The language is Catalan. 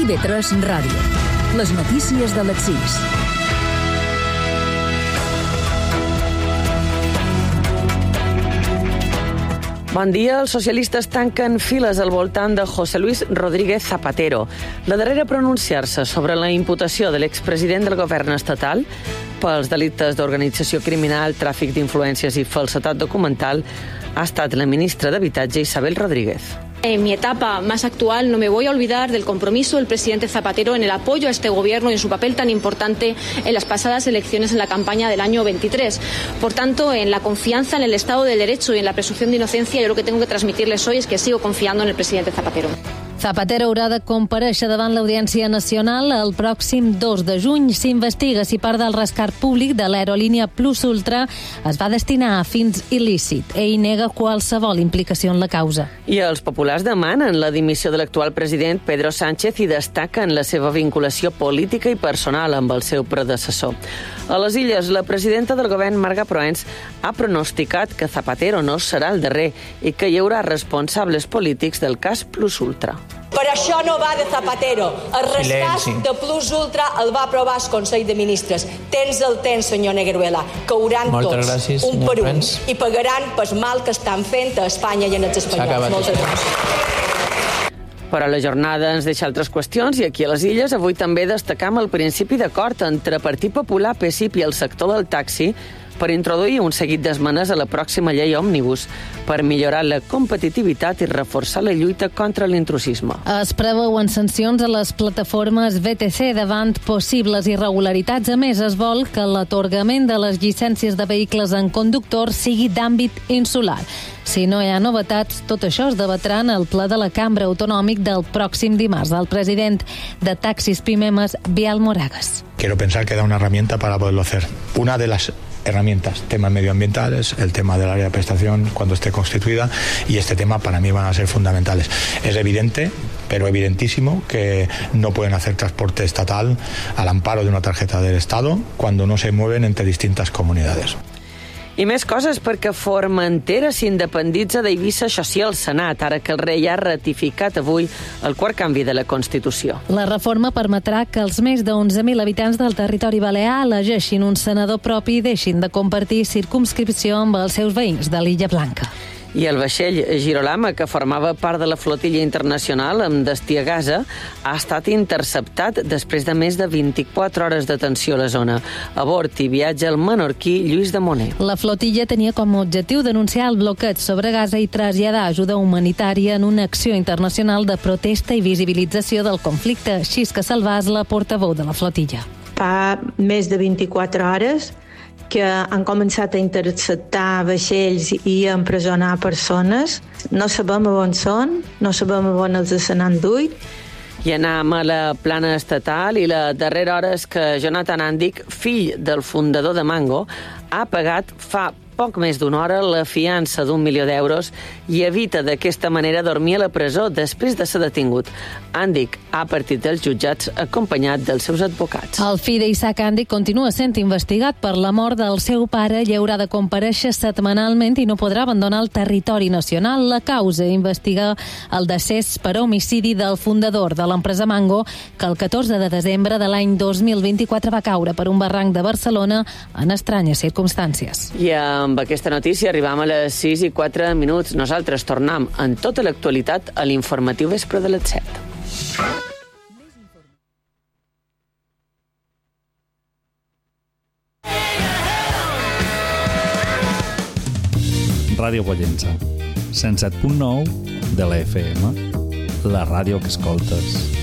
IB3 Ràdio. Les notícies de les 6. Bon dia. Els socialistes tanquen files al voltant de José Luis Rodríguez Zapatero. La darrera a pronunciar-se sobre la imputació de l'expresident del govern estatal pels delictes d'organització criminal, tràfic d'influències i falsedat documental ha estat la ministra d'Habitatge, Isabel Rodríguez. En mi etapa más actual no me voy a olvidar del compromiso del presidente Zapatero en el apoyo a este gobierno y en su papel tan importante en las pasadas elecciones en la campaña del año 23. Por tanto, en la confianza en el Estado de Derecho y en la presunción de inocencia, yo lo que tengo que transmitirles hoy es que sigo confiando en el presidente Zapatero. Zapatero haurà de comparèixer davant l'Audiència Nacional el pròxim 2 de juny. S'investiga si part del rescat públic de l'aerolínia Plus Ultra es va destinar a fins il·lícit. Ell nega qualsevol implicació en la causa. I els populars demanen la dimissió de l'actual president Pedro Sánchez i destaquen la seva vinculació política i personal amb el seu predecessor. A les Illes, la presidenta del govern, Marga Proens, ha pronosticat que Zapatero no serà el darrer i que hi haurà responsables polítics del cas Plus Ultra. Per això no va de Zapatero. El rescat de Plus Ultra el va aprovar el Consell de Ministres. Tens el temps, senyor Negueruela. Cauran tots, un per un. I pagaran pel mal que estan fent a Espanya i en els espanyols. Moltes gràcies. Però la jornada ens deixa altres qüestions i aquí a les Illes avui també destacam el principi d'acord entre Partit Popular, PSIP i el sector del taxi per introduir un seguit d'esmenes a la pròxima llei òmnibus per millorar la competitivitat i reforçar la lluita contra l'intrusisme. Es preveuen sancions a les plataformes VTC davant possibles irregularitats. A més, es vol que l'atorgament de les llicències de vehicles en conductor sigui d'àmbit insular. Si no hi ha novetats, tot això es debatrà en el ple de la Cambra Autonòmic del pròxim dimarts. El president de Taxis Pimemes, Biel Moragas. Quiero pensar que da una herramienta para poderlo hacer. Una de las herramientas, temas medioambientales, el tema del área de prestación cuando esté constituida, y este tema para mí van a ser fundamentales. Es evidente, pero evidentísimo, que no pueden hacer transporte estatal al amparo de una tarjeta del Estado cuando no se mueven entre distintas comunidades. I més coses perquè Formentera s'independitza d'Eivissa, això sí, al Senat, ara que el rei ha ratificat avui el quart canvi de la Constitució. La reforma permetrà que els més de 11.000 habitants del territori balear elegeixin un senador propi i deixin de compartir circumscripció amb els seus veïns de l'Illa Blanca. I el vaixell Girolama, que formava part de la flotilla internacional amb destí a Gaza, ha estat interceptat després de més de 24 hores d'atenció a la zona. A bord hi viatja el menorquí Lluís de Moner. La flotilla tenia com a objectiu denunciar el bloqueig sobre Gaza i traslladar ajuda humanitària en una acció internacional de protesta i visibilització del conflicte. Així que Salvàs, la portaveu de la flotilla. Fa més de 24 hores que han començat a interceptar vaixells i a empresonar persones. No sabem on són, no sabem on els se n'han duit. I anem a la plana estatal i la darrera hora és que Jonathan Andic, fill del fundador de Mango, ha pagat fa poc més d'una hora la fiança d'1 milió d'euros i evita d'aquesta manera dormir a la presó després de ser detingut. Andic ha partit dels jutjats acompanyat dels seus advocats. El fill d'Isaac Andic continua sent investigat per la mort del seu pare i haurà de comparèixer setmanalment i no podrà abandonar el territori nacional. La causa investiga el decés per homicidi del fundador de l'empresa Mango, que el 14 de desembre de l'any 2024 va caure per un barranc de Barcelona en estranyes circumstàncies. I amb aquesta notícia arribam a les 6:04. Nosaltres tornem en tota l'actualitat a l'informatiu vespre de les 7. Ràdio Pollença, 107.9 de la FM, la ràdio que escoltes.